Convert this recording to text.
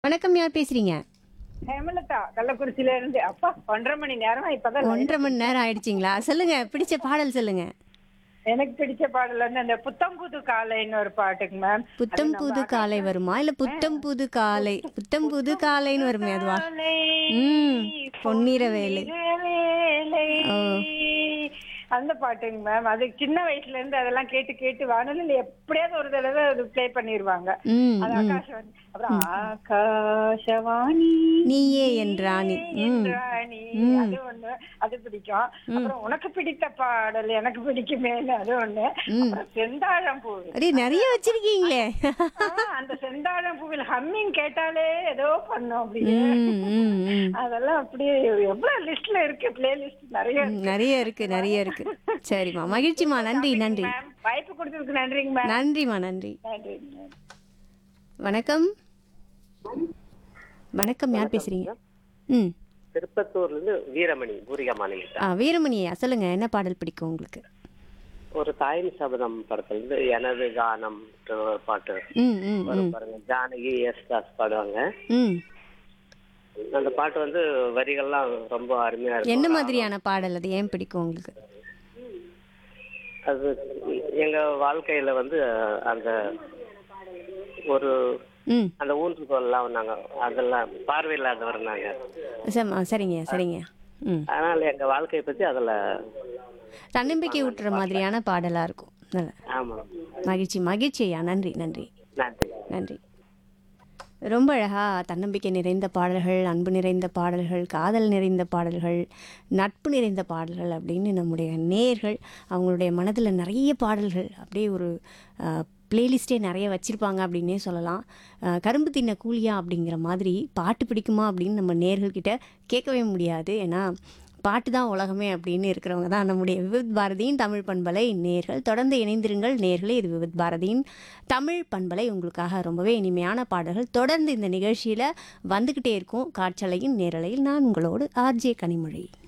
வணக்கம். யார் பேசுறீங்க? ஹேமலதா கள்ளக்குறிச்சியில இருந்து. அப்பா 1:30 மணி நேரமா இப்பதான் 1:30 லைனுக்கு மணி நேரம் ஆயிடுச்சுங்களா? சொல்லுங்க. பிடிச்ச பாடல் சொல்லுங்க. எனக்கு பிடிச்ச பாடல் வந்து அந்த புத்தம் புது காலைன்னு ஒரு பாட்டுங்க மேம். அது புத்தம் நம்ம புது காலை ஆகாஷ்வாணி. வருமா? இல்ல ஆ, புத்தம் புது காலை புத்தம் புது புத்தம் புது காலைன்னு வருமே அதுவா? காலை ம். பொன்னிற வேலை. பொன்னிற வேலை ஓ! அந்த பாட்டுங்க மேம். அது சின்ன வயசுல இருந்து அதெல்லாம் கேட்டு கேட்டு வானொலியில எப்படியாவது ஒரு தடவை அது ப்ளே பண்ணிருவாங்க. ம், அது ம், ஆகாஷவாணி. அப்புறம் ம். ஆகாஷவாணி நீயே என் ராணி. நீயே ம், என்றாணி ம், அது ஒண்ணு. அது பிடிக்கும். ம், அப்புறம் உனக்கு பிடித்த பாடல் எனக்கு பிடிக்குமேன்னு அது ஒண்ணு. ம். அப்புறம் செந்தாழம் பூவில் அடே அந்த நெறைய வச்சிருக்கீங்களே! அந்த செந்தாழம் பூவில் ஹம்மிங் கேட்டாலே ஏதோ பண்ணும் அப்படியே. ம், ம், ம். அதெல்லாம் அப்படியே எவ்வளவு லிஸ்ட்ல இருக்கு, பிளேலிஸ்ட் நிறைய ம். இருக்கு. நெறைய இருக்கு, நெறைய இருக்கு. சரிம்மா. மகிழ்ச்சிம்மா. சூப்பர் நன்றி, டாபிக் நன்றி. மேம். வாய்ப்பு கொடுத்ததுக்கு நன்றிங்க மேம். நன்றிம்மா, நன்றி. நன்றிங்க. வணக்கம். வணக்கம். யார் வணக்கம் பேசுறீங்க? மேடம். ம். திருப்பத்தூர்ல இருந்து வீரமணி பூரிகா மாநிலம். வீரமணியா சொல்லுங்க. என்ன பாடல் பிடிக்கும் உங்களுக்கு? ஒரு தாயின் சபதம் படத்துல இருந்து எனது கானம் ஒரு பாட்டு ம், ம், வரும் ம், பாருங்க. ஜானகி எஸ் தாஸ் பாடுவாங்க. ம். அந்த பாட்டு வந்து வரிகள்லாம் ரொம்ப அருமையா என்ன இருக்கும். மாதிரியான பாடல்? அது ஏன் பிடிக்கும் உங்களுக்கு? அது எங்க வாழ்க்கையில வந்து அந்த ஒரு ம். அந்த ஊன்றுகோல்லாம் நாங்க அதெல்லாம் பார்வையில்லாதவர் நாங்க. சரிங்க, சரிங்க. ம். அதனால எங்க வாழ்க்கையை பத்தி அதுல தன்னம்பிக்கை ஊட்டுற மாதிரியான பாடலா இருக்கும். நல்ல ஆமா. மகிழ்ச்சி, மகிழ்ச்சி ஐயா. நன்றி, நன்றி, நன்றி. நன்றி. ரொம்ப அழகா தன்னம்பிக்கை நிறைந்த பாடல்கள், அன்பு நிறைந்த பாடல்கள், காதல் நிறைந்த பாடல்கள், நட்பு நிறைந்த பாடல்கள் அப்படின்னு நம்முடைய நேயர்கள் அவங்களுடைய மனதில் நிறைய பாடல்கள் அப்படியே ஒரு பிளேலிஸ்ட்டே நிறைய வச்சுருப்பாங்க அப்படின்னே சொல்லலாம். கரும்பு தின்ன கூலியா அப்படிங்கிற மாதிரி பாட்டு பிடிக்குமா அப்படின்னு நம்ம நேயர்கள்கிட்ட கேட்கவே முடியாது. ஏன்னா பாட்டு தான் உலகமே அப்படின்னு இருக்கிறவங்க தான் நம்முடைய விவித் பாரதியின் தமிழ் பண்பலை நேயர்கள். தொடர்ந்து இணைந்திருங்கள் நேயர்களே. இது விவித் பாரதியின் தமிழ் பண்பலை. உங்களுக்காக ரொம்பவே இனிமையான பாடல்கள் தொடர்ந்து இந்த நிகழ்ச்சியில் வந்துக்கிட்டே இருக்கும். காற்றலையின் நேரலையில் நான் உங்களோடு ஆர்ஜே கனிமொழி.